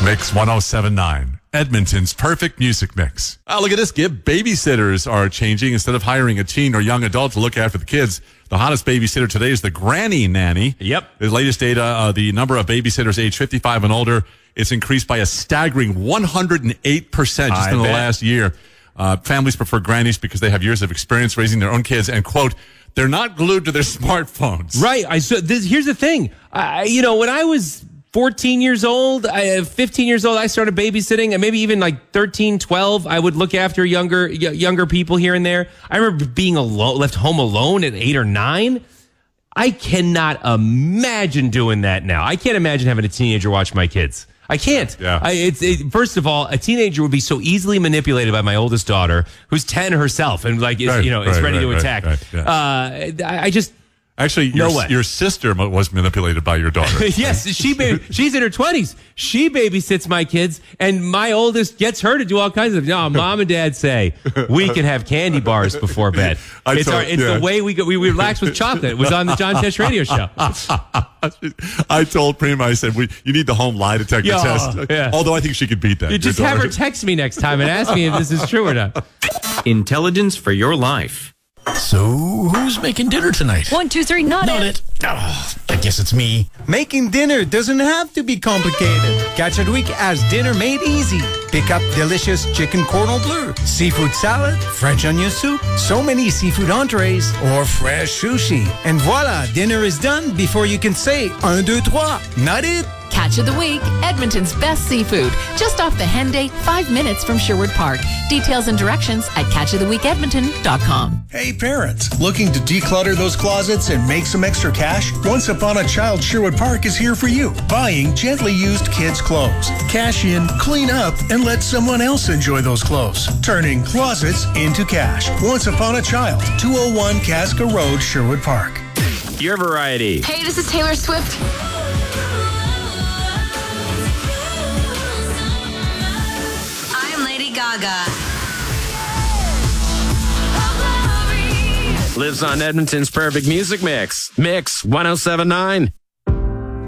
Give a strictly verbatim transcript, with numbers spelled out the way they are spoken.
Mix one oh seven point nine, Edmonton's perfect music mix. Oh, look at this, Gib. Babysitters are changing. Instead of hiring a teen or young adult to look after the kids, the hottest babysitter today is the granny nanny. Yep. The latest data, uh, the number of babysitters age fifty-five and older, it's increased by a staggering one hundred eight percent just I in the bet. last year. Uh, families prefer grannies because they have years of experience raising their own kids and, quote, they're not glued to their smartphones. Right. I so this, here's the thing. I, you know, when I was fourteen years old, I, fifteen years old, I started babysitting, and maybe even like thirteen, twelve, I would look after younger y- younger people here and there. I remember being alone, left home alone at eight or nine. I cannot imagine doing that now. I can't imagine having a teenager watch my kids. I can't. Yeah. I, it's it, first of all, a teenager would be so easily manipulated by my oldest daughter, who's ten herself, and like is Right, you know is right, ready right, to right, attack. right, yeah. uh, I, I just. Actually, No your, way. your sister mo- was manipulated by your daughter. Yes, she ba- she's in her twenties. She babysits my kids, and my oldest gets her to do all kinds of. No, mom and dad say we can have candy bars before bed. I It's told- our, it's yeah. the way we go. We relax with chocolate. It was on the John Tesh radio show. I told Prima, I said, we, you need the home lie detector Yeah, test. yeah. Although I think she could beat that. You just Your have her daughter. text me next time and ask me if this is true or not. Intelligence for your life. So, who's making dinner tonight? One, two, three, not, Not it. it. Oh, I guess it's me. Making dinner doesn't have to be complicated. Catch a Week has dinner made easy. Pick up delicious chicken cordon bleu, seafood salad, French onion soup, so many seafood entrees, or fresh sushi. And voila, dinner is done before you can say un, deux, trois. Not it? Catch of the Week, Edmonton's best seafood. Just off the Henday, five minutes from Sherwood Park. Details and directions at catch of the week edmonton dot com. Hey parents, looking to declutter those closets and make some extra cash? Once Upon a Child Sherwood Park is here for you. Buying gently used kids' clothes. Cash in, clean up, and let someone else enjoy those clothes. Turning closets into cash. Once Upon a Child, two oh one Casca Road, Sherwood Park. Your variety. Hey, this is Taylor Swift. I'm Lady Gaga. Lives on Edmonton's perfect music mix. Mix one oh seven point nine.